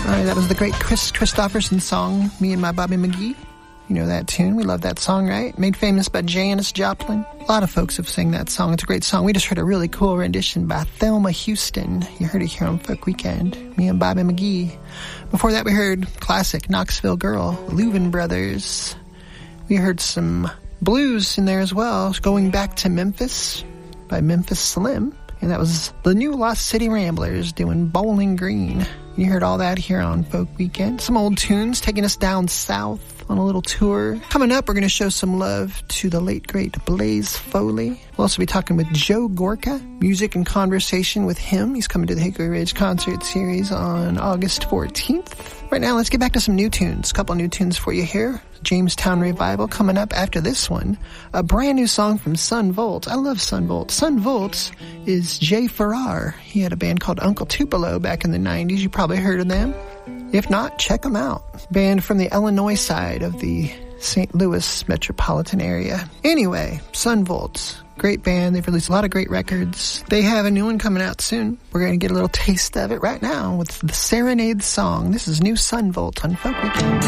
That was the great Chris Christopherson song, Me and My Bobby McGee. You know that tune. We love that song, right? Made famous by Janis Joplin. A lot of folks have sang that song. It's a great song. We just heard a really cool rendition by Thelma Houston. You heard it here on Folk Weekend. Me and Bobby McGee. Before that, we heard classic Knoxville Girl, Louvin Brothers. We heard some blues in there as well, Going Back to Memphis by Memphis Slim. And that was the new Lost City Ramblers doing Bowling Green. You heard all that here on Folk Weekend. Some old tunes taking us down south on a little tour. Coming up, we're going to show some love to the late, great Blaze Foley. We'll also be talking with Joe Gorka, music and conversation with him. He's coming to the Hickory Ridge Concert Series on August 14th. Right now, let's get back to some new tunes. A couple new tunes for you here. Jamestown Revival coming up after this one. A brand new song from Son Volt. I love Son Volt. Son Volt is Jay Farrar. He had a band called Uncle Tupelo back in the 90s. You probably heard of them. If not, check them out. Band from the Illinois side of the St. Louis metropolitan area. Anyway, Son Volt. Great band. They've released a lot of great records. They have a new one coming out soon. We're going to get a little taste of it right now with the Serenade song. This is new Son Volt on Folk Weekend.